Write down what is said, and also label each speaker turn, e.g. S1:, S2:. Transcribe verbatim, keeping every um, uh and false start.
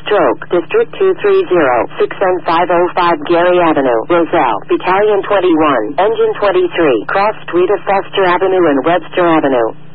S1: Stroke, District two three zero, six N five oh five Gary Avenue, Roselle, Battalion twenty-one, Engine twenty-three, Cross Street of Foster Avenue and Webster Avenue.